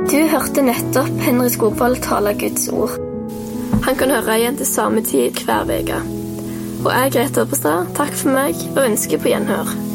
Du hørte nettopp Henry Skogvold tale Guds ord. Han kan høre igjen til samme tid hver veke. Og jeg, Grete Oppestad, takk for meg og ønsker på gjenhør.